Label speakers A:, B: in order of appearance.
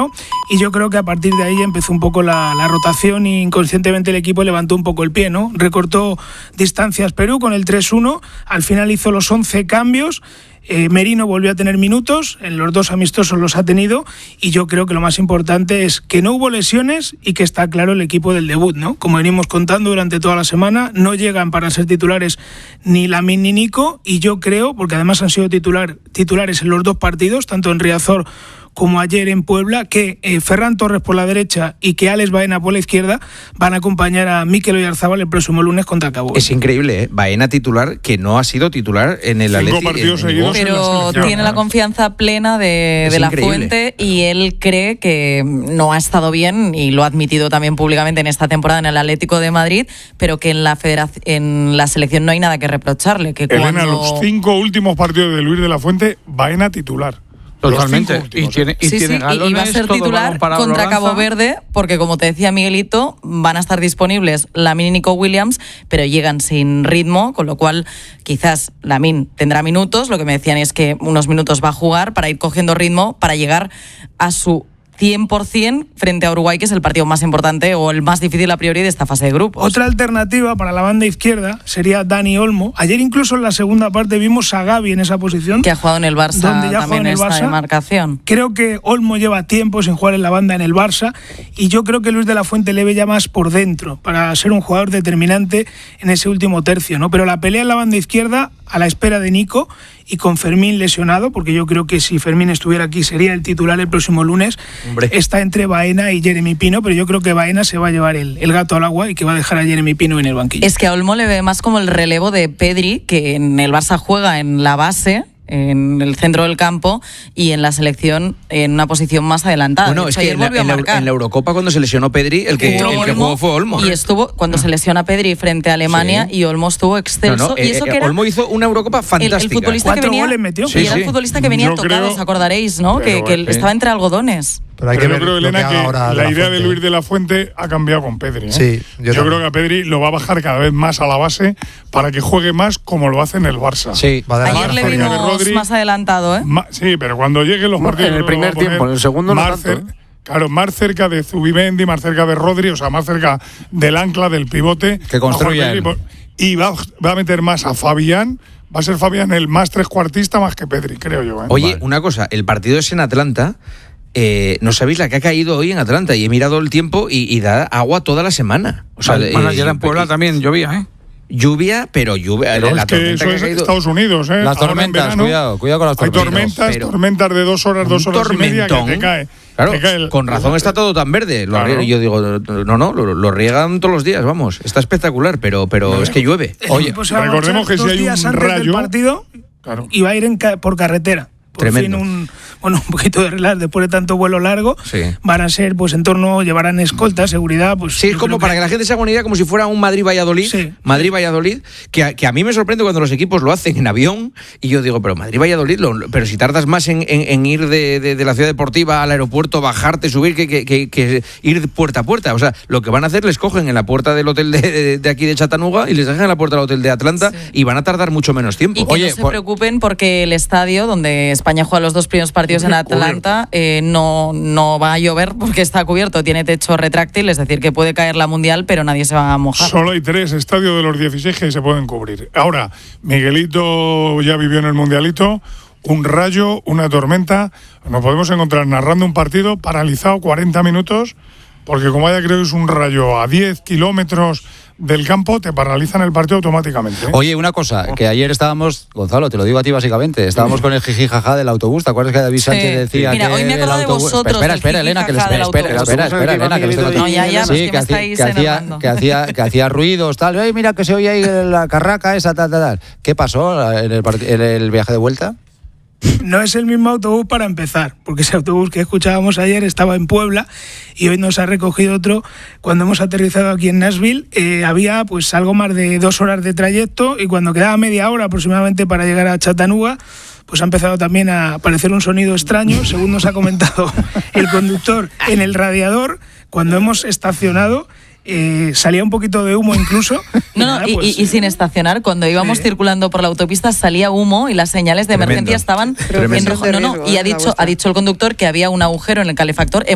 A: ¿no? Y yo creo que a partir de ahí empezó un poco la rotación y inconscientemente el equipo levantó un poco el pie, ¿no? Recortó distancias Perú con el 3-1, al final hizo los 11 cambios. Merino volvió a tener minutos, en los 2 amistosos los ha tenido, y yo creo que lo más importante es que no hubo lesiones y que está claro el equipo del debut, ¿no? Como venimos contando durante toda la semana, no llegan para ser titulares ni Lamine ni Nico, y yo creo, porque además han sido titulares en los 2 partidos, tanto en Riazor como ayer en Puebla, que Ferran Torres por la derecha y que Alex Baena por la izquierda van a acompañar a Mikel Oyarzabal el próximo lunes contra Cabo.
B: Es increíble, ¿eh? Baena titular, que no ha sido titular en el Atleti.
C: 5 partidos seguidos.
D: Pero tiene la confianza plena de la Fuente, y él cree que no ha estado bien, y lo ha admitido también públicamente en esta temporada en el Atlético de Madrid, pero que en la selección no hay nada que reprocharle. Que
C: Elena, los 5 últimos partidos de Luis de la Fuente, Baena titular.
E: Totalmente. Y tiene galones,
D: y va a ser titular contra Cabo Verde, porque como te decía Miguelito, van a estar disponibles Lamine y Nico Williams, pero llegan sin ritmo, con lo cual quizás Lamine tendrá minutos. Lo que me decían es que unos minutos va a jugar para ir cogiendo ritmo, para llegar a su 100% frente a Uruguay, que es el partido más importante o el más difícil a priori de esta fase de grupos.
A: Otra alternativa para la banda izquierda sería Dani Olmo. Ayer incluso en la segunda parte vimos a Gavi en esa posición,
D: que ha jugado en el Barça,
A: donde ya
D: también
A: en el
D: esta
A: Barça.
D: Demarcación.
A: Creo que Olmo lleva tiempo sin jugar en la banda en el Barça, y yo creo que Luis de la Fuente le ve ya más por dentro para ser un jugador determinante en ese último tercio, ¿no? Pero la pelea en la banda izquierda, a la espera de Nico y con Fermín lesionado, porque yo creo que si Fermín estuviera aquí sería el titular el próximo lunes. Hombre. Está entre Baena y Jeremy Pino, pero yo creo que Baena se va a llevar el gato al agua y que va a dejar a Jeremy Pino en el banquillo.
D: Es que a Olmo le ve más como el relevo de Pedri, que en el Barça juega en la base, en el centro del campo, y en la selección en una posición más adelantada.
B: Bueno, es que en la Eurocopa, cuando se lesionó Pedri, el que jugó fue Olmo.
D: Y estuvo, cuando se lesiona Pedri frente a Alemania, sí. Y Olmo estuvo excelso. Y eso que era
B: Olmo hizo una Eurocopa fantástica.
D: El futbolista que venía,
A: goles metió.
D: Sí, era el futbolista que venía tocado, os acordaréis, ¿no? Que estaba entre algodones.
C: Pero yo creo, Elena, que la idea de Luis de la Fuente ha cambiado con Pedri, ¿eh?
F: Sí,
C: yo creo que a Pedri lo va a bajar cada vez más a la base para que juegue más como lo hace en el Barça.
B: Sí,
D: ayer le vimos más adelantado, ¿eh?
C: Sí, pero cuando lleguen los partidos
E: en el primer tiempo, en el segundo no tanto.
C: Claro, más cerca de Zubimendi, más cerca de Rodri, o sea, más cerca del ancla, del pivote.
B: Que construya él.
C: Y va a meter más a Fabián. Va a ser Fabián el más trescuartista más que Pedri, creo yo, ¿eh?
B: Oye, una cosa, el partido es en Atlanta. No sabéis la que ha caído hoy en Atlanta, y he mirado el tiempo y da agua toda la semana. O sea,
E: ayer en Puebla también llovía, ¿eh?
B: Lluvia, pero lluvia.
C: Pero es que eso es Estados Unidos, ¿eh?
F: Las tormentas, cuidado con las tormentas.
C: Hay tormentas de 2 horas, 2 horas y media que te cae.
B: Claro, con razón está todo tan verde. Claro. Yo digo, lo riegan todos los días, vamos. Está espectacular, pero es que llueve.
C: Oye, recordemos que si hay un rayo
A: del partido, iba a ir por carretera. Por
B: tremendo.
A: Fin un poquito de relax después de tanto vuelo largo. Sí. Van a ser, pues, llevarán escolta, seguridad. Pues,
B: sí, es como para que la gente se haga una idea, como si fuera un Madrid-Valladolid. Sí. Madrid-Valladolid, que a mí me sorprende cuando los equipos lo hacen en avión, y yo digo, pero Madrid-Valladolid, pero si tardas más en ir de la ciudad deportiva al aeropuerto, bajarte, subir, que ir puerta a puerta. O sea, lo que van a hacer, les cogen en la puerta del hotel de aquí de Chattanooga y les dejan en la puerta del hotel de Atlanta, sí. Y van a tardar mucho menos tiempo.
D: Y que no se preocupen, porque el estadio donde España juega los 2 primeros partidos en Atlanta, no va a llover porque está cubierto, tiene techo retráctil, es decir, que puede caer la Mundial, pero nadie se va a mojar.
C: Solo hay 3 estadios de los 16 que se pueden cubrir. Ahora, Miguelito ya vivió en el Mundialito, un rayo, una tormenta, nos podemos encontrar narrando un partido paralizado 40 minutos, porque como haya creído es un rayo a 10 kilómetros del campo, te paralizan el partido automáticamente, ¿eh?
F: Oye, una cosa, que ayer estábamos, Gonzalo, te lo digo a ti básicamente, estábamos con el jiji jaja del autobús. ¿Te acuerdas que David Sánchez decía que
D: hoy me he acordado de vosotros?
F: Espera, Elena, que Elena, que hacía ruidos, tal. Ay, mira que se oye ahí la carraca esa, tal. ¿Qué pasó en el viaje de vuelta?
A: No es el mismo autobús para empezar, porque ese autobús que escuchábamos ayer estaba en Puebla y hoy nos ha recogido otro. Cuando hemos aterrizado aquí en Nashville, había pues algo más de 2 horas de trayecto, y cuando quedaba media hora aproximadamente para llegar a Chattanooga, pues ha empezado también a aparecer un sonido extraño, según nos ha comentado el conductor, en el cuando hemos estacionado. Salía un poquito de humo incluso.
D: Y sin estacionar, cuando íbamos circulando por la autopista salía humo y las señales de emergencia estaban en rojo. Y ha dicho el conductor que había un agujero en el calefactor.